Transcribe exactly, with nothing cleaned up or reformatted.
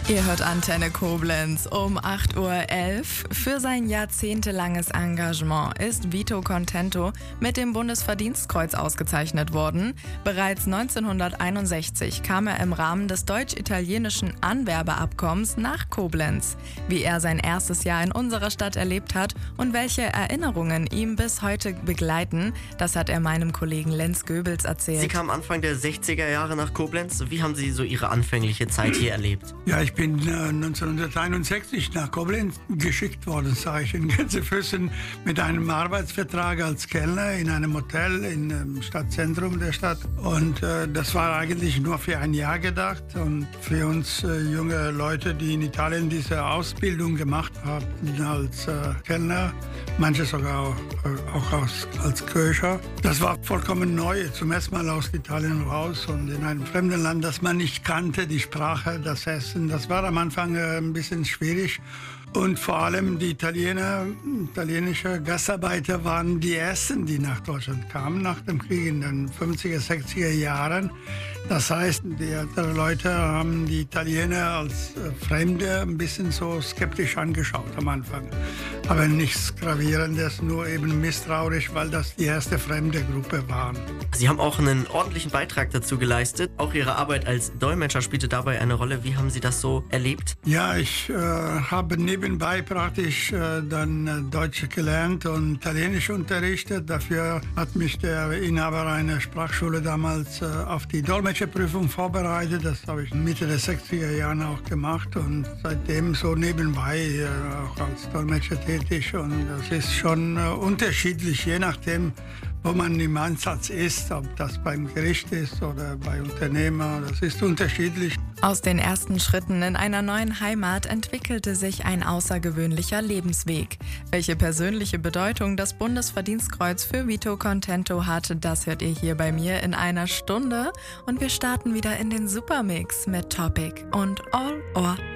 Ihr hört Antenne Koblenz um acht Uhr elf. Für sein jahrzehntelanges Engagement ist Vito Contento mit dem Bundesverdienstkreuz ausgezeichnet worden. Bereits neunzehnhunderteinundsechzig kam er im Rahmen des deutsch-italienischen Anwerbeabkommens nach Koblenz. Wie er sein erstes Jahr in unserer Stadt erlebt hat und welche Erinnerungen ihm bis heute begleiten, das hat er meinem Kollegen Lenz Goebels erzählt. Sie kamen Anfang der sechziger Jahre nach Koblenz. Wie haben Sie so Ihre anfängliche Zeit hier erlebt? Ja, ich bin äh, neunzehnhunderteinundsechzig nach Koblenz geschickt worden, sage ich, in Gänsefüßchen mit einem Arbeitsvertrag als Kellner in einem Hotel im ähm, Stadtzentrum der Stadt. Und äh, das war eigentlich nur für ein Jahr gedacht. Und für uns äh, junge Leute, die in Italien diese Ausbildung gemacht haben als äh, Kellner, manche sogar auch, äh, auch als, als Köcher, das war vollkommen neu. Zum ersten Mal aus Italien raus und in einem fremden Land, das man nicht kannte, die Sprache, das Essen. Das war am Anfang äh, ein bisschen schwierig. Und vor allem die Italiener, italienische Gastarbeiter waren die ersten, die nach Deutschland kamen, nach dem Krieg in den fünfziger, sechziger Jahren. Das heißt, die älteren Leute haben die Italiener als äh, Fremde ein bisschen so skeptisch angeschaut am Anfang. Aber nichts Gravierendes, nur eben misstrauisch, weil das die erste fremde Gruppe waren. Sie haben auch einen ordentlichen Beitrag dazu geleistet. Auch Ihre Arbeit als Dolmetscher spielte dabei eine Rolle. Wie haben Sie das so erlebt? Ja, ich äh, habe nebenbei praktisch äh, dann äh, Deutsch gelernt und Italienisch unterrichtet. Dafür hat mich der Inhaber einer Sprachschule damals äh, auf die Dolmetscherprüfung vorbereitet. Das habe ich Mitte der sechziger Jahren auch gemacht und seitdem so nebenbei äh, auch als Dolmetscher tätig. Und das ist schon äh, unterschiedlich, je nachdem, wo man im Einsatz ist, ob das beim Gericht ist oder bei Unternehmer, das ist unterschiedlich. Aus den ersten Schritten in einer neuen Heimat entwickelte sich ein außergewöhnlicher Lebensweg. Welche persönliche Bedeutung das Bundesverdienstkreuz für Vito Contento hat, das hört ihr hier bei mir in einer Stunde. Und wir starten wieder in den Supermix mit Topic und All or